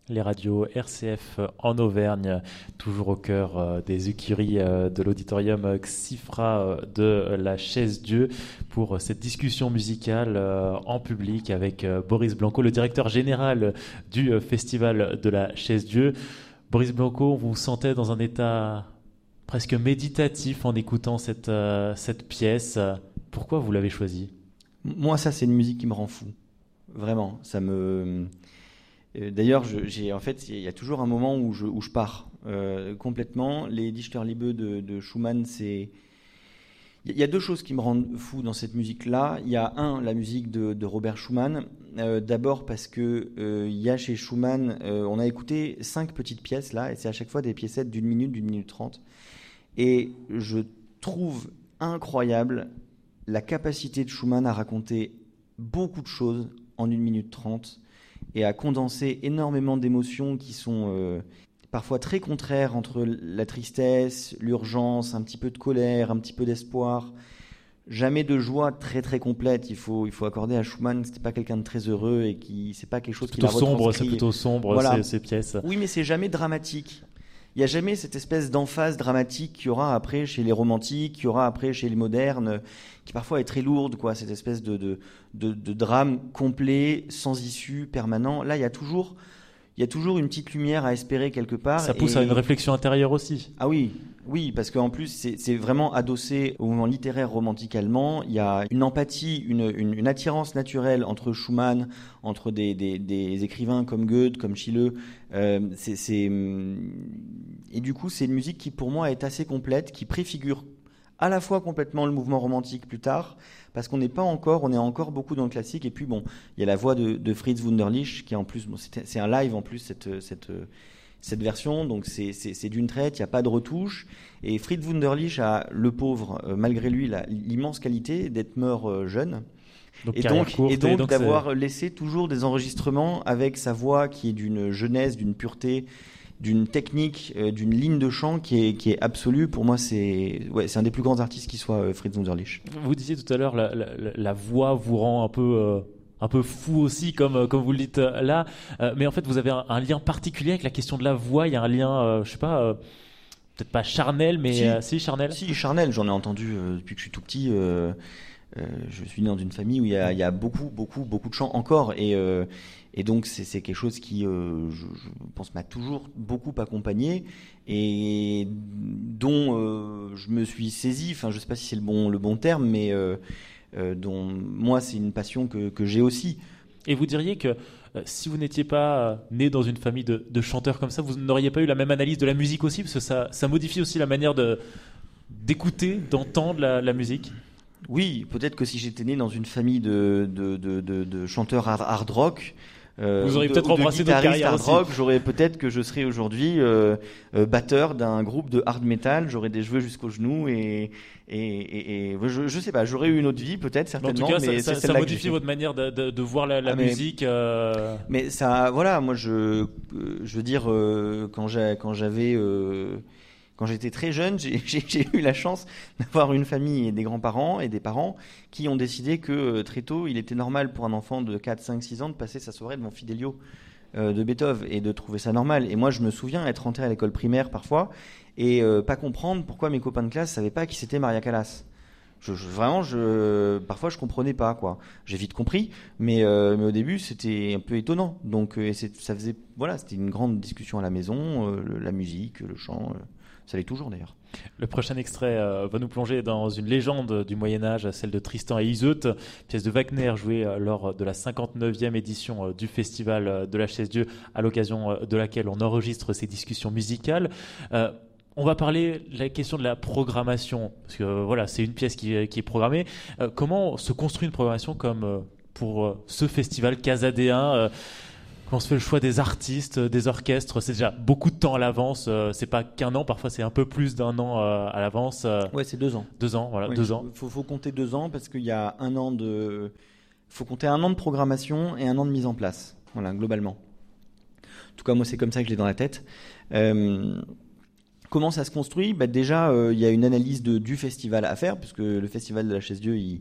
Les radios RCF en Auvergne, toujours au cœur des écuries de l'auditorium Xifra de la Chaise-Dieu pour cette discussion musicale en public avec Boris Blanco, le directeur général du festival de la Chaise-Dieu. Boris Blanco, vous vous sentez dans un état presque méditatif en écoutant cette pièce. Pourquoi vous l'avez choisie ? Moi, ça, c'est une musique qui me rend fou. Vraiment, ça me... D'ailleurs, en fait, il y a toujours un moment où je pars complètement. Les Dichterliebe de Schumann, c'est... Il y a deux choses qui me rendent fou dans cette musique-là. Il y a la musique de Robert Schumann. D'abord parce que il y a chez Schumann, on a écouté 5 petites pièces là, et c'est à chaque fois des piécettes d'une minute 30. Et je trouve incroyable la capacité de Schumann à raconter beaucoup de choses en 1 minute 30 et à condenser énormément d'émotions qui sont parfois très contraires entre la tristesse, l'urgence, un petit peu de colère, un petit peu d'espoir. Jamais de joie très très complète. Il faut accorder à Schumann, c'était pas quelqu'un de très heureux et c'est pas quelque chose qui l'a retranscrit. C'est plutôt sombre, voilà. ces pièces. Oui, mais c'est jamais dramatique. Il n'y a jamais cette espèce d'emphase dramatique qu'il y aura après chez les romantiques, qu'il y aura après chez les modernes, qui parfois est très lourde, quoi. Cette espèce de drame complet, sans issue, permanent. Là, il y a toujours une petite lumière à espérer quelque part. Ça pousse à une réflexion intérieure aussi. Ah oui, parce qu'en plus, c'est vraiment adossé au mouvement littéraire romantique allemand. Il y a une empathie, une attirance naturelle entre Schumann, entre des écrivains comme Goethe, comme Schiele. Et du coup, c'est une musique qui, pour moi, est assez complète, qui préfigure à la fois complètement le mouvement romantique plus tard, parce qu'on est encore beaucoup dans le classique. Et puis bon, il y a la voix de Fritz Wunderlich, qui en plus, c'est un live en plus, cette version, donc c'est d'une traite, il n'y a pas de retouche. Et Fritz Wunderlich a, le pauvre, malgré lui, l'immense qualité d'être mort jeune. Et donc d'avoir laissé toujours des enregistrements avec sa voix qui est d'une jeunesse, d'une pureté, d'une technique, d'une ligne de chant qui est absolue. Pour moi, c'est un des plus grands artistes qui soit, Fritz Wunderlich. Vous disiez tout à l'heure, la voix vous rend un peu fou aussi, comme vous le dites là. Mais en fait, vous avez un lien particulier avec la question de la voix. Il y a un lien, je sais pas, peut-être pas charnel, mais si charnel. Si, charnel, j'en ai entendu depuis que je suis tout petit. Je suis né dans une famille où il y a beaucoup de chants encore. Et donc, c'est quelque chose qui, je pense, m'a toujours beaucoup accompagné et dont je me suis saisi. Enfin, je ne sais pas si c'est le bon terme, mais dont moi, c'est une passion que j'ai aussi. Et vous diriez que si vous n'étiez pas né dans une famille de chanteurs comme ça, vous n'auriez pas eu la même analyse de la musique aussi, parce que ça modifie aussi la manière d'écouter, d'entendre la musique. Oui, peut-être que si j'étais né dans une famille de chanteurs hard rock, vous auriez peut-être embrassé d'autres carrières hard rock, peut-être que je serais aujourd'hui batteur d'un groupe de hard metal, j'aurais des cheveux jusqu'aux genoux et je sais pas, j'aurais eu une autre vie peut-être certainement. En tout cas, mais ça modifie votre manière de voir la musique. Mais ça, voilà, moi je veux dire quand j'étais très jeune, j'ai eu la chance d'avoir une famille et des grands-parents et des parents qui ont décidé que très tôt, il était normal pour un enfant de 4, 5, 6 ans de passer sa soirée devant Fidelio de Beethoven et de trouver ça normal. Et moi, je me souviens être rentré à l'école primaire parfois et pas comprendre pourquoi mes copains de classe ne savaient pas qui c'était Maria Callas. Parfois, je comprenais pas, quoi. J'ai vite compris, mais au début, c'était un peu étonnant. Donc, c'était une grande discussion à la maison, la musique, le chant. Ça l'est toujours d'ailleurs. Le prochain extrait va nous plonger dans une légende du Moyen-Âge, celle de Tristan et Iseut, pièce de Wagner jouée lors de la 59e édition du Festival de la Chaise-Dieu, à l'occasion de laquelle on enregistre ces discussions musicales. On va parler de la question de la programmation, parce que voilà, c'est une pièce qui est programmée. Comment se construit une programmation comme pour ce festival casadéen Quand on se fait le choix des artistes, des orchestres, c'est déjà beaucoup de temps à l'avance. C'est pas qu'un an, parfois c'est un peu plus d'un an à l'avance. Ouais, c'est 2 ans. 2 ans, voilà, oui, 2 ans. Faut compter 2 ans parce qu'il y a faut compter 1 an de programmation et 1 an de mise en place. Voilà, globalement. En tout cas, moi, c'est comme ça que je l'ai dans la tête. Comment ça se construit ? Déjà, il y a une analyse du festival à faire, puisque le festival de la Chaise-Dieu,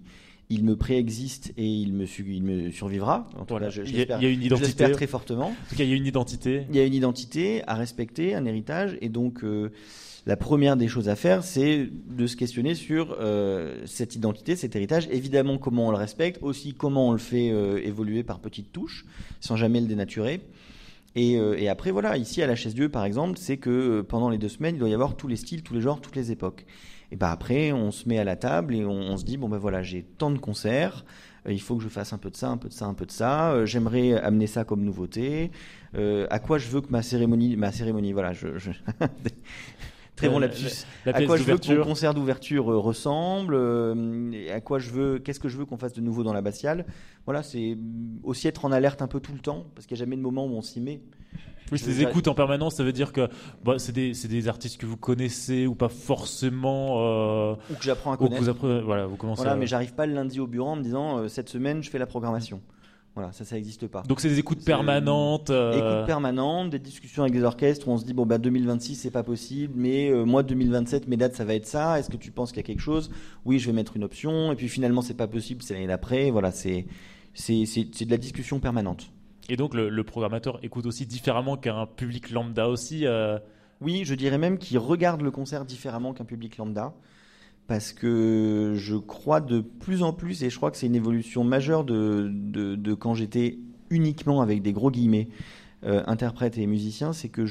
il me préexiste et il me survivra. En tout Voilà. cas, Il y a une je identité. l'espère très fortement. En tout cas, il y a une identité. Il y a une identité à respecter, un héritage, et donc la première des choses à faire, c'est de se questionner sur cette identité, cet héritage. Évidemment, comment on le respecte, aussi comment on le fait évoluer par petites touches, sans jamais le dénaturer. Et après, voilà, ici à la Chaise Dieu, par exemple, c'est que pendant les 2 semaines, il doit y avoir tous les styles, tous les genres, toutes les époques. Et ben après, on se met à la table et on se dit, bon ben voilà, j'ai tant de concerts, il faut que je fasse un peu de ça, un peu de ça, un peu de ça. J'aimerais amener ça comme nouveauté. À quoi je veux que ma cérémonie, voilà, très bon lapsus. La À quoi je veux que d'ouverture. mon concert d'ouverture ressemble, à quoi qu'est-ce que je veux qu'on fasse de nouveau dans l'abbatiale. Voilà, c'est aussi être en alerte un peu tout le temps, parce qu'il n'y a jamais de moment où on s'y met. Oui, c'est des écoutes en permanence, ça veut dire que c'est des artistes que vous connaissez ou pas forcément. Ou que j'apprends à Ou que connaître. vous commencez Voilà, à... mais j'arrive pas le lundi au bureau en me disant cette semaine je fais la programmation. Voilà, ça n'existe pas. Donc c'est des écoutes permanentes. Écoutes permanentes, des discussions avec des orchestres où on se dit bon bah 2026 c'est pas possible, mais moi 2027 mes dates ça va être ça. Est-ce que tu penses qu'il y a quelque chose? Oui, je vais mettre une option. Et puis finalement c'est pas possible, c'est l'année d'après. Voilà, c'est de la discussion permanente. Et donc le programmateur écoute aussi différemment qu'un public lambda aussi. Oui, je dirais même qu'il regarde le concert différemment qu'un public lambda. Parce que je crois de plus en plus, et je crois que c'est une évolution majeure de quand j'étais uniquement avec des gros guillemets interprète et musicien, c'est que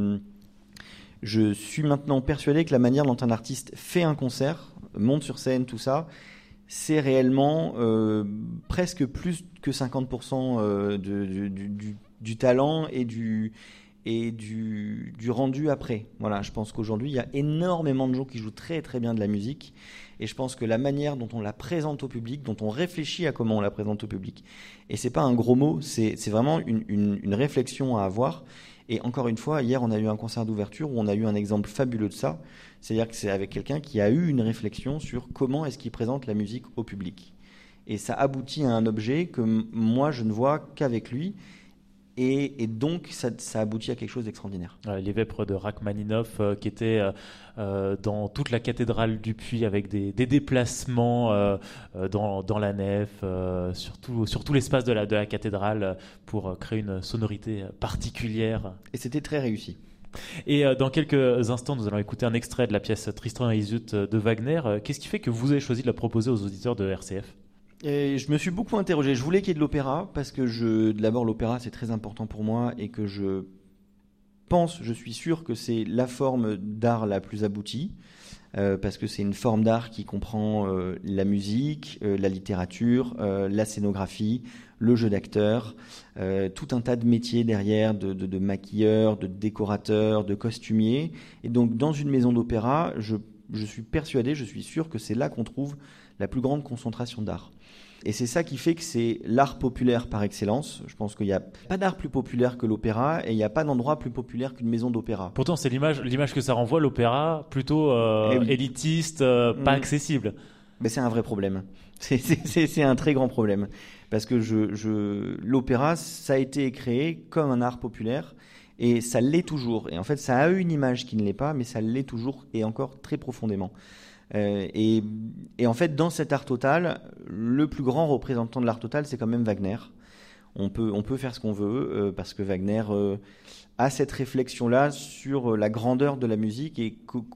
je suis maintenant persuadé que la manière dont un artiste fait un concert, monte sur scène, tout ça, c'est réellement presque plus que 50% du talent et du rendu après. Voilà, je pense qu'aujourd'hui, il y a énormément de gens qui jouent très très bien de la musique, et je pense que la manière dont on la présente au public, dont on réfléchit à comment on la présente au public, et c'est pas un gros mot, c'est vraiment une réflexion à avoir. Et encore une fois, hier, on a eu un concert d'ouverture où on a eu un exemple fabuleux de ça, c'est-à-dire que c'est avec quelqu'un qui a eu une réflexion sur comment est-ce qu'il présente la musique au public. Et ça aboutit à un objet que moi, je ne vois qu'avec lui. Et donc, ça aboutit à quelque chose d'extraordinaire. Les Vêpres de Rachmaninoff qui étaient dans toute la cathédrale du Puy avec des déplacements dans la nef, sur tout l'espace de la cathédrale pour créer une sonorité particulière. Et c'était très réussi. Et dans quelques instants, nous allons écouter un extrait de la pièce Tristan et Iseult de Wagner. Qu'est-ce qui fait que vous avez choisi de la proposer aux auditeurs de RCF ? Et je me suis beaucoup interrogé. Je voulais qu'il y ait de l'opéra parce que d'abord l'opéra c'est très important pour moi et que je suis sûr que c'est la forme d'art la plus aboutie parce que c'est une forme d'art qui comprend la musique, la littérature, la scénographie, le jeu d'acteurs, tout un tas de métiers derrière, de maquilleurs, de décorateurs, de costumiers. Et donc dans une maison d'opéra, je suis persuadé, je suis sûr que c'est là qu'on trouve la plus grande concentration d'art. Et c'est ça qui fait que c'est l'art populaire par excellence. Je pense qu'il n'y a pas d'art plus populaire que l'opéra et il n'y a pas d'endroit plus populaire qu'une maison d'opéra. Pourtant, c'est l'image que ça renvoie, l'opéra, plutôt élitiste, pas accessible. Mais c'est un vrai problème. C'est un très grand problème. Parce que l'opéra, ça a été créé comme un art populaire et ça l'est toujours. Et en fait, ça a eu une image qui ne l'est pas, mais ça l'est toujours et encore très profondément. Et en fait, dans cet art total, le plus grand représentant de l'art total, c'est quand même Wagner. On peut faire ce qu'on veut, parce que Wagner a cette réflexion-là sur la grandeur de la musique et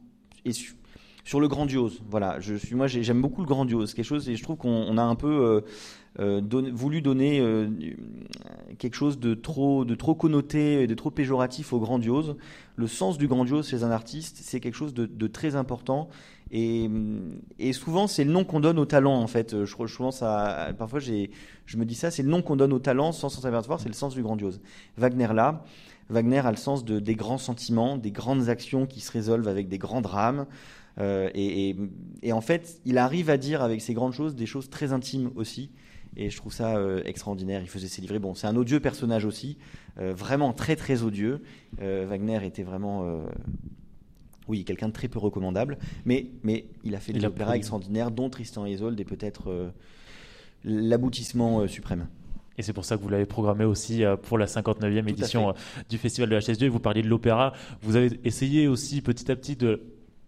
sur le grandiose. Voilà, j'aime beaucoup le grandiose, quelque chose, et je trouve qu'on a un peu voulu donner quelque chose de trop connoté, de trop péjoratif au grandiose. Le sens du grandiose chez un artiste, c'est quelque chose de très important. Et souvent, c'est le nom qu'on donne au talent, en fait. Parfois, je me dis ça, c'est le nom qu'on donne au talent sans s'en apercevoir, c'est le sens du grandiose. Wagner a le sens des grands sentiments, des grandes actions qui se résolvent avec des grands drames. Et en fait, il arrive à dire avec ces grandes choses des choses très intimes aussi. Et je trouve ça extraordinaire. Il faisait ses livrets. Bon, c'est un odieux personnage aussi, vraiment très très odieux. Wagner était vraiment... Oui, quelqu'un de très peu recommandable, mais il a fait des opéras extraordinaires, dont Tristan et Isolde est peut-être l'aboutissement suprême. Et c'est pour ça que vous l'avez programmé aussi pour la 59e édition du Festival de la Chaise Dieu. Vous parliez de l'opéra. Vous avez essayé aussi petit à petit de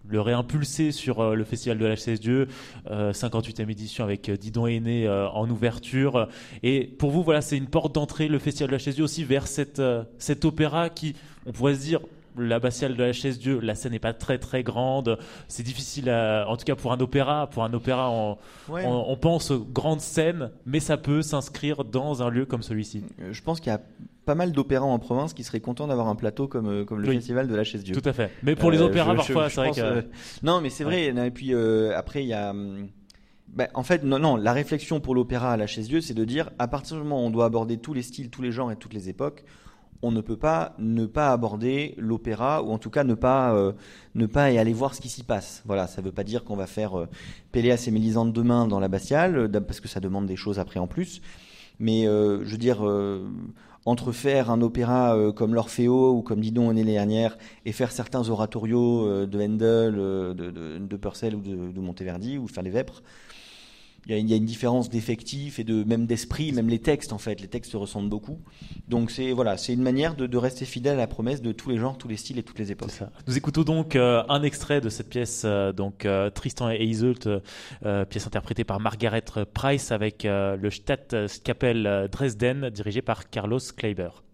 le réimpulser sur le festival de la Chaise Dieu, 58e édition avec Didon Aîné en ouverture. Et pour vous, voilà, c'est une porte d'entrée, le festival de la Chaise Dieu aussi, vers cet opéra qui, on pourrait se dire, l'abbatiale de la Chaise Dieu, la scène n'est pas très très grande, c'est difficile en tout cas pour un opéra on pense aux grandes scènes, mais ça peut s'inscrire dans un lieu comme celui-ci. Je pense qu'il y a pas mal d'opéras en province qui seraient contents d'avoir un plateau comme le festival de la Chaise Dieu. Tout à fait, mais pour les opéras parfois c'est vrai que... Non mais c'est vrai, et puis après il y a... en fait, non, la réflexion pour l'opéra à la Chaise Dieu, c'est de dire, à partir du moment où on doit aborder tous les styles, tous les genres et toutes les époques, on ne peut pas ne pas aborder l'opéra, ou en tout cas ne pas y aller voir ce qui s'y passe. Voilà, ça ne veut pas dire qu'on va faire Péléas et Mélisande demain dans l'abbatiale, parce que ça demande des choses après en plus. Mais je veux dire, entre faire un opéra comme l'Orfeo ou comme Didon Aîné Léanière et faire certains oratorios de Handel, de Purcell ou de Monteverdi, ou faire les Vêpres, il y a une différence d'effectif et même d'esprit, même les textes en fait, les textes se ressemblent beaucoup. Donc c'est une manière de rester fidèle à la promesse de tous les genres, tous les styles et toutes les époques. C'est ça. Nous écoutons donc un extrait de cette pièce, Tristan et Iseult, pièce interprétée par Margaret Price avec le Staatskapelle Dresden, dirigé par Carlos Kleiber.